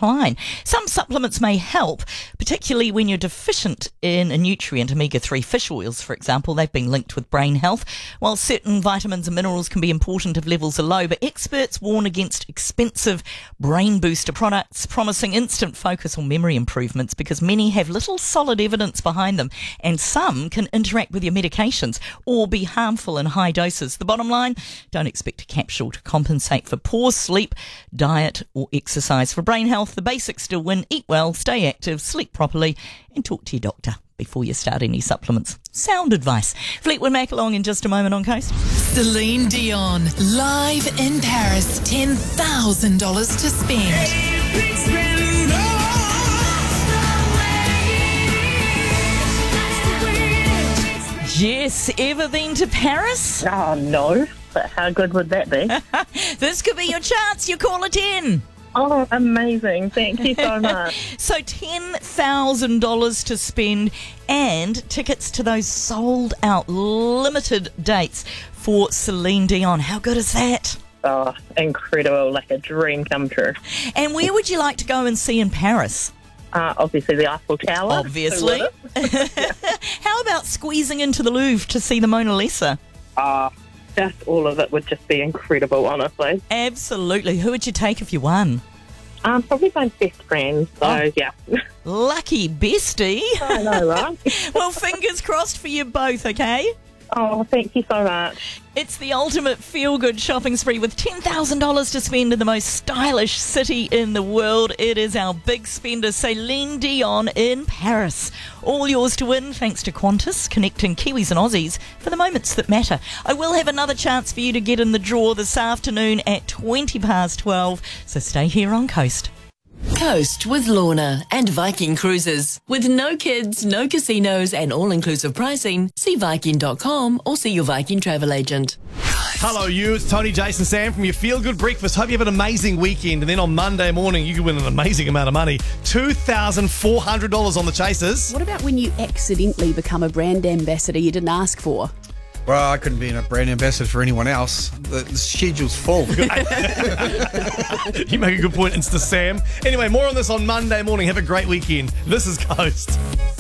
decline. Some supplements may help, particularly when you're deficient in a nutrient. Omega-3 fish oils, for example, they've been linked with brain health, while certain vitamins and minerals can be important if levels are low. But experts warn against expensive brain booster products promising instant focus or memory improvements because many have little solid evidence behind them, and some can interact with your medications or be harmful in high doses. The bottom line, don't expect a capsule to compensate for poor sleep, diet or exercise. For brain health, the basics still win. Eat well, stay active, sleep properly and talk to your doctor before you start any supplements. Sound advice. Fleetwood Mac along in just a moment on Coast. Celine Dion, live in Paris, $10,000 to spend. Yes, ever been to Paris? Oh, no. But how good would that be? This could be your chance. You call it in. Oh, amazing. Thank you so much. So $10,000 to spend and tickets to those sold out limited dates for Celine Dion. How good is that? Oh, incredible. Like a dream come true. And where would you like to go and see in Paris? Obviously the Eiffel Tower. Obviously. How about squeezing into the Louvre to see the Mona Lisa? Just all of it would just be incredible, honestly. Absolutely. Who would you take if you won? Probably my best friend, so yeah. Lucky bestie. I know, right? Well, fingers crossed for you both, okay? Oh, thank you so much. It's the ultimate feel-good shopping spree with $10,000 to spend in the most stylish city in the world. It is our big spender, Celine Dion, in Paris. All yours to win thanks to Qantas, connecting Kiwis and Aussies for the moments that matter. I will have another chance for you to get in the draw this afternoon at 12:20, so stay here on Coast. Coast with Lorna and Viking Cruises. With no kids, no casinos and all-inclusive pricing, see Viking.com or see your Viking travel agent. Hello, you. It's Tony, Jason, Sam from your Feel Good Breakfast. Hope you have an amazing weekend. And then on Monday morning, you can win an amazing amount of money. $2,400 on the Chasers. What about when you accidentally become a brand ambassador you didn't ask for? Well, I couldn't be a brand ambassador for anyone else. The schedule's full. You make a good point, Insta Sam. Anyway, more on this on Monday morning. Have a great weekend. This is Coast.